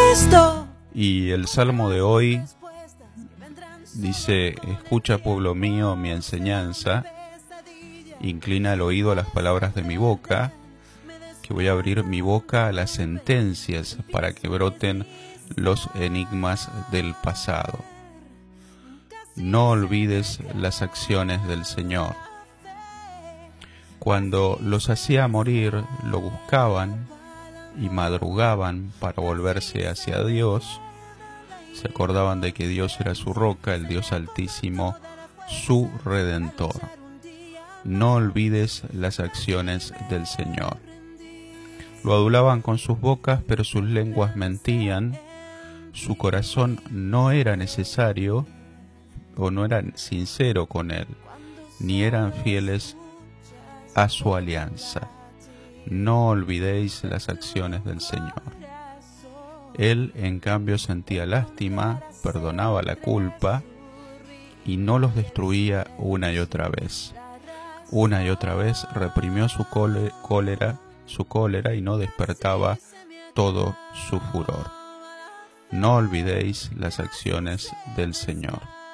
Y el salmo de hoy dice: escucha, pueblo mío, mi enseñanza, inclina el oído a las palabras de mi boca, que voy a abrir mi boca a las sentencias para que broten los enigmas del pasado. No olvides las acciones del Señor. Cuando los hacía morir, lo buscaban y madrugaban para volverse hacia Dios. Se acordaban de que Dios era su roca, el Dios Altísimo, su Redentor. No olvides las acciones del Señor. Lo adulaban con sus bocas, pero sus lenguas mentían. Su corazón no era necesario o no era sincero con Él, ni eran fieles a su alianza. No olvidéis las acciones del Señor. Él, en cambio, sentía lástima, perdonaba la culpa y no los destruía una y otra vez. Una y otra vez reprimió su cólera y no despertaba todo su furor. No olvidéis las acciones del Señor.